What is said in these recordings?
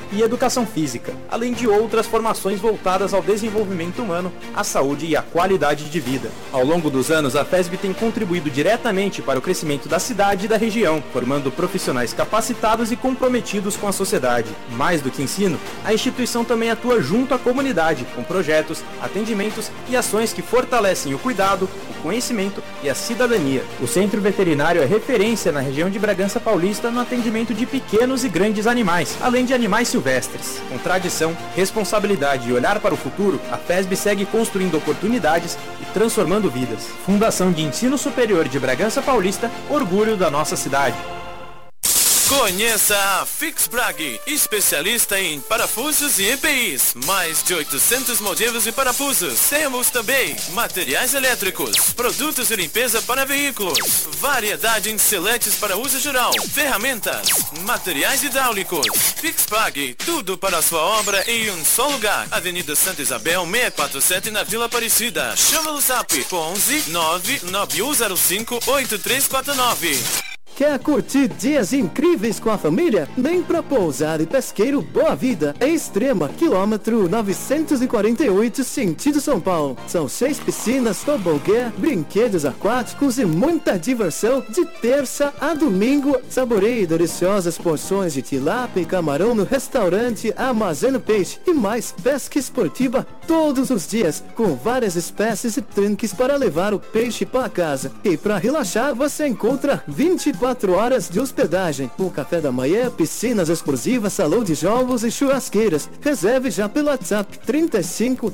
e educação física, além de outras formações voltadas ao desenvolvimento humano, à saúde e à qualidade de vida. Ao longo dos anos, a FESB tem contribuído diretamente para o crescimento da cidade e da região, formando profissionais capacitados e comprometidos com a sociedade. Mais do que ensino, a instituição também atua junto à comunidade, com projetos, atendimentos e ações que fortalecem o cuidado, o conhecimento e a cidadania. O Centro Veterinário é referência na região de Bragança Paulista no atendimento de pequenos e grandes animais, além de animais silvestres. Com tradição, responsabilidade e olhar para o futuro, a FESB segue construindo oportunidades e transformando vidas. Fundação de Ensino Superior de Bragança Paulista, orgulho da nossa cidade. Conheça a Fixbrag, especialista em parafusos e EPIs. Mais de 800 modelos de parafusos. Temos também materiais elétricos, produtos de limpeza para veículos, variedade em seletes para uso geral, ferramentas, materiais hidráulicos. Fixbrag, tudo para a sua obra em um só lugar. Avenida Santa Isabel, 647 na Vila Aparecida. Chama no zap 11 99105 8349. Quer curtir dias incríveis com a família? Vem pra Pousada e Pesqueiro Boa Vida, em Extrema, quilômetro 948, sentido São Paulo. São 6 piscinas, tobogã, brinquedos aquáticos e muita diversão de terça a domingo. Saboreie deliciosas porções de tilápia e camarão no restaurante Armazeno Peixe e mais pesca esportiva todos os dias, com várias espécies e tanques para levar o peixe para casa. E para relaxar, você encontra 24 horas de hospedagem, com café da manhã, piscinas exclusivas, salão de jogos e churrasqueiras. Reserve já pelo WhatsApp 35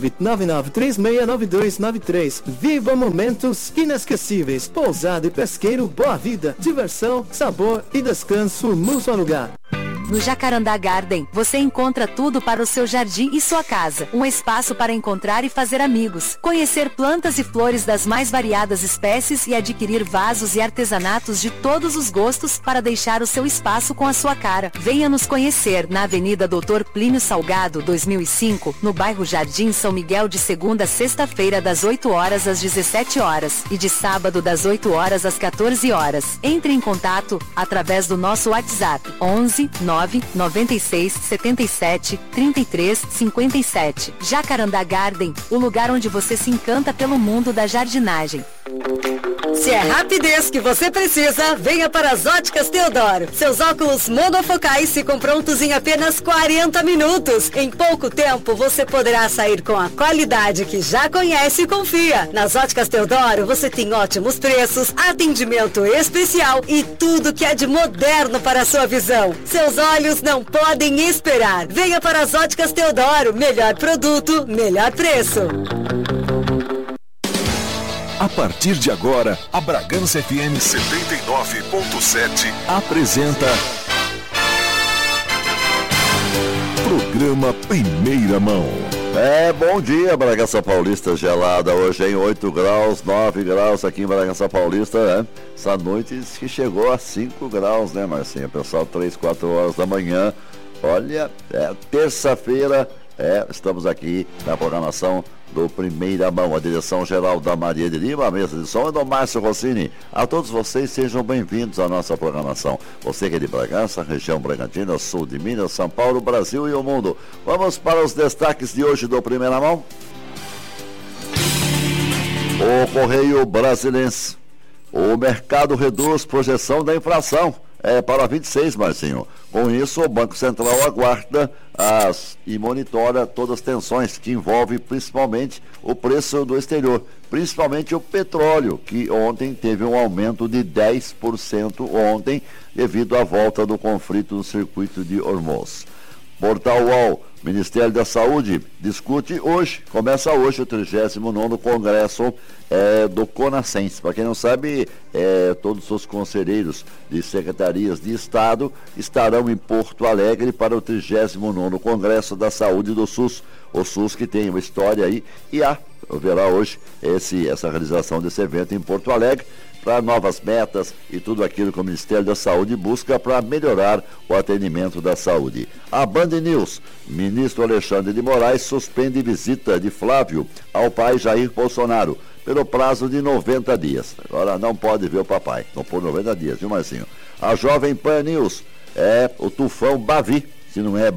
999369293. Viva momentos inesquecíveis. Pousada e Pesqueiro Boa Vida. Diversão, sabor e descanso num só lugar. No Jacarandá Garden, você encontra tudo para o seu jardim e sua casa. Um espaço para encontrar e fazer amigos, conhecer plantas e flores das mais variadas espécies e adquirir vasos e artesanatos de todos os gostos para deixar o seu espaço com a sua cara. Venha nos conhecer na Avenida Doutor Plínio Salgado, 2005, no bairro Jardim São Miguel, de segunda a sexta-feira das 8 horas às 17 horas e de sábado das 8 horas às 14 horas. Entre em contato através do nosso WhatsApp 11 996 77 33 57. Jacarandá Garden, o lugar onde você se encanta pelo mundo da jardinagem. Se é rapidez que você precisa, venha para as Óticas Teodoro. Seus óculos monofocais ficam prontos em apenas 40 minutos. Em pouco tempo, você poderá sair com a qualidade que já conhece e confia. Nas Óticas Teodoro, você tem ótimos preços, atendimento especial e tudo que é de moderno para a sua visão. Seus olhos não podem esperar. Venha para as Óticas Teodoro. Melhor produto, melhor preço. A partir de agora, a Bragança FM 79.7 apresenta Programa Primeira Mão. Bom dia, Bragança Paulista gelada hoje em 8 graus, 9 graus aqui em Bragança Paulista, né? Essa noite que chegou a 5 graus, né, Marcinha? Pessoal, 3, 4 horas da manhã. Olha, terça-feira, estamos aqui na programação do Primeira Mão, a direção geral da Maria de Lima, a mesa de som é do Márcio Rossini. A todos vocês sejam bem-vindos à nossa programação. Você que é de Bragança, região Bragantina, sul de Minas, São Paulo, Brasil e o mundo. Vamos para os destaques de hoje do Primeira Mão. O Correio Brasilense. O mercado reduz projeção da inflação. Para 26, Marcinho. Com isso, o Banco Central aguarda e monitora todas as tensões que envolvem principalmente o preço do exterior, principalmente o petróleo, que ontem teve um aumento de 10% ontem, devido à volta do conflito no circuito de Hormuz. Portal UOL, Ministério da Saúde discute hoje, começa hoje o 39º Congresso do CONASENS. Para quem não sabe, todos os conselheiros de secretarias de Estado estarão em Porto Alegre para o 39º Congresso da Saúde do SUS. O SUS que tem uma história aí e haverá hoje essa realização desse evento em Porto Alegre, para novas metas e tudo aquilo que o Ministério da Saúde busca para melhorar o atendimento da saúde. A Band News, ministro Alexandre de Moraes suspende visita de Flávio ao pai Jair Bolsonaro pelo prazo de 90 dias. Agora não pode ver o papai, não por 90 dias, viu, Marcinho? A Jovem Pan News, o tufão Bavi, se não é